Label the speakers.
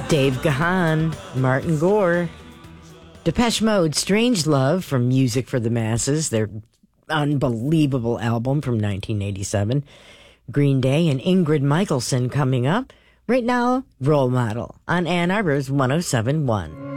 Speaker 1: Dave Gahan, Martin Gore, Depeche Mode, Strange Love from Music for the Masses, their unbelievable album from 1987. Green Day and Ingrid Michaelson coming up. Right now, Role Model on Ann Arbor's 107.1.